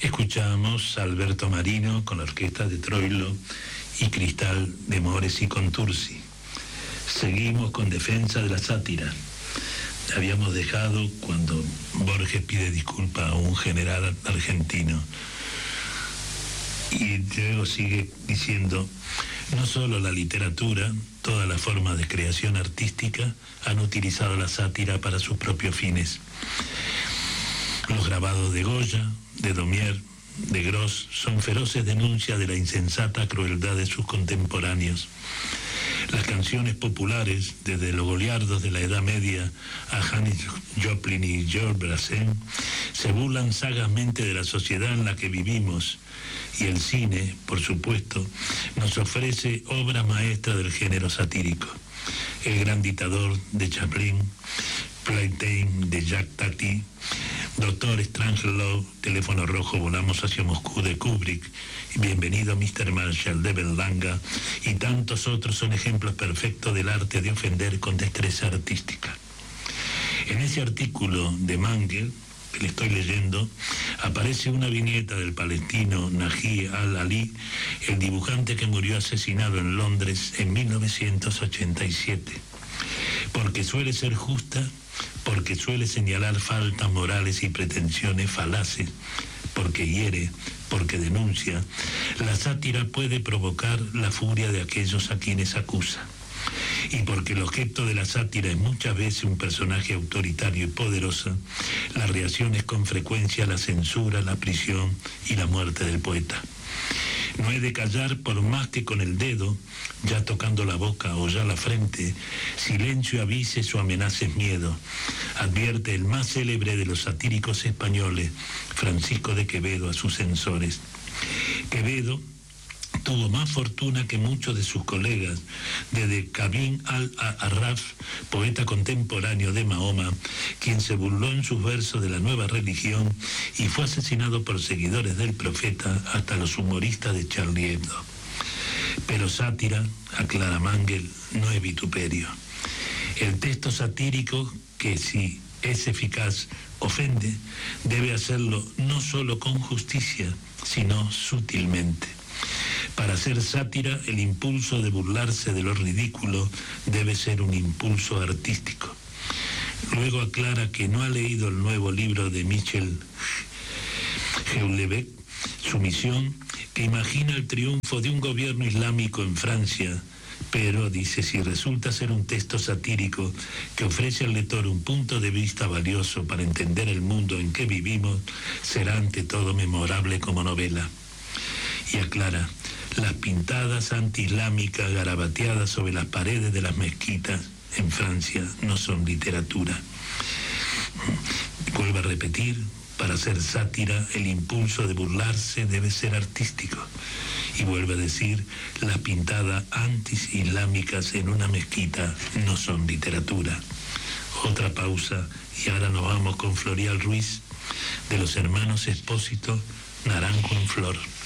Escuchamos a Alberto Marino con la orquesta de Troilo y Cristal de Mores y Contursi. Seguimos con Defensa de la Sátira. Habíamos dejado cuando Borges pide disculpa a un general argentino. Y luego sigue diciendo: no solo la literatura, todas las formas de creación artística han utilizado la sátira para sus propios fines. Los grabados de Goya, de Daumier, de Gros son feroces denuncias de la insensata crueldad de sus contemporáneos. Las canciones populares, desde los goliardos de la Edad Media a Janis Joplin y Georges Brassens, se burlan sagazmente de la sociedad en la que vivimos, y el cine, por supuesto, nos ofrece obras maestras del género satírico. El Gran Dictador de Chaplin, Playtime de Jacques Tati, Doctor Strangelove, Teléfono Rojo, Volamos hacia Moscú de Kubrick, Bienvenido Mr. Marshall de Berlanga, y tantos otros son ejemplos perfectos del arte de ofender con destreza artística. En ese artículo de Mangel, que le estoy leyendo, aparece una viñeta del palestino Naji al-Ali, el dibujante que murió asesinado en Londres en 1987. Porque suele ser justa, porque suele señalar faltas morales y pretensiones falaces, porque hiere, porque denuncia, la sátira puede provocar la furia de aquellos a quienes acusa. Y porque el objeto de la sátira es muchas veces un personaje autoritario y poderoso, la reacción es con frecuencia la censura, la prisión y la muerte del poeta. No he de callar por más que con el dedo, ya tocando la boca o ya la frente, silencio avises o amenaces miedo, advierte el más célebre de los satíricos españoles, Francisco de Quevedo, a sus censores. Quevedo tuvo más fortuna que muchos de sus colegas, desde Kabin al-Arraf, poeta contemporáneo de Mahoma, quien se burló en sus versos de la nueva religión y fue asesinado por seguidores del profeta, hasta los humoristas de Charlie Hebdo. Pero sátira, aclara Mangel, no es vituperio. El texto satírico, que si es eficaz, ofende, debe hacerlo no solo con justicia, sino sutilmente. Para hacer sátira, el impulso de burlarse de lo ridículo debe ser un impulso artístico. Luego aclara que no ha leído el nuevo libro de Michel Houellebecq, Sumisión, que imagina el triunfo de un gobierno islámico en Francia, pero, dice, si resulta ser un texto satírico que ofrece al lector un punto de vista valioso para entender el mundo en que vivimos, será ante todo memorable como novela. Y aclara: las pintadas antiislámicas garabateadas sobre las paredes de las mezquitas en Francia no son literatura. Vuelvo a repetir, para hacer sátira el impulso de burlarse debe ser artístico. Y vuelve a decir, las pintadas antiislámicas en una mezquita no son literatura. Otra pausa y ahora nos vamos con Florial Ruiz, de los hermanos Expósito, Naranjo en Flor.